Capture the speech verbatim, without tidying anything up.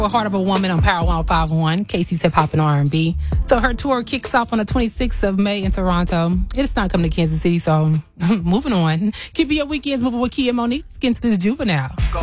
Heart of a Woman on Power one oh five point one, Casey's Hip Hop and R and B. So her tour kicks off on the twenty-sixth of May in Toronto. It's not coming to Kansas City, so moving on. Keep your weekends moving with Kia Monique. Skins this Juvenile.